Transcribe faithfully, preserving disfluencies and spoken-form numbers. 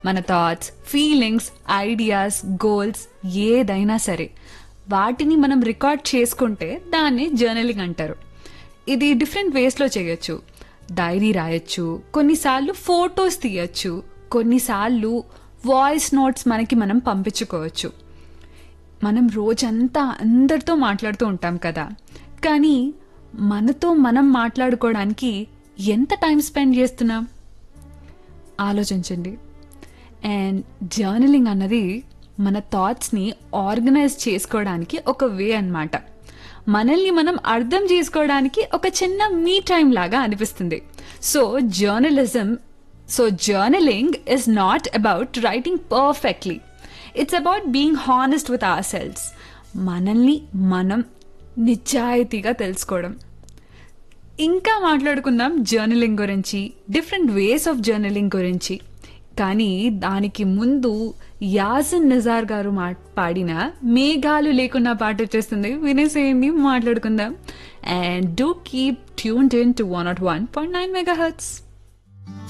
మన thoughts, feelings, ideas, goals ఏదైనా సరే వాటిని మనం రికార్డ్ చేసుకుంటే దాన్ని జర్నలింగ్ అంటారు. ఇది డిఫరెంట్ వేస్లో చేయొచ్చు. డైరీ రాయొచ్చు, కొన్నిసార్లు ఫొటోస్ తీయచ్చు, కొన్నిసార్లు వాయిస్ నోట్స్ మనకి మనం పంపించుకోవచ్చు. మనం రోజంతా అందరితో మాట్లాడుతూ ఉంటాం కదా, కానీ మనతో మనం మాట్లాడుకోవడానికి ఎంత టైం స్పెండ్ చేస్తున్నాం ఆలోచించండి. అండ్ జర్నలింగ్ అన్నది మన థాట్స్ని ఆర్గనైజ్ చేసుకోవడానికి ఒక వే అన్నమాట. మనల్ని మనం అర్థం చేసుకోవడానికి ఒక చిన్న మీ టైం లాగా అనిపిస్తుంది. So journalism so journaling is not about writing perfectly, it's about being honest with our selves. మనల్ని మనం నిజాయితీగా తెలుసుకోవడం. ఇంకా మాట్లాడుకుందాం జర్నలింగ్ గురించి, డిఫరెంట్ వేస్ ఆఫ్ జర్నలింగ్ గురించి. కానీ దానికి ముందు యాసిన్ నిజార్ గారు మా పాడిన మేఘాలు లేకున్నా పాట వచ్చేస్తుంది, వినేసేయండి, మాట్లాడుకుందాం. And do keep tuned in to one not one point nine mega hertz.